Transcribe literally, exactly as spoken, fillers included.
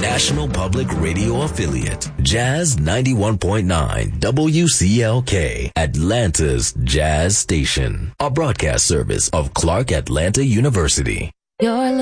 national public radio affiliate, Jazz ninety-one point nine W C L K, Atlanta's Jazz Station, a broadcast service of Clark Atlanta University. You're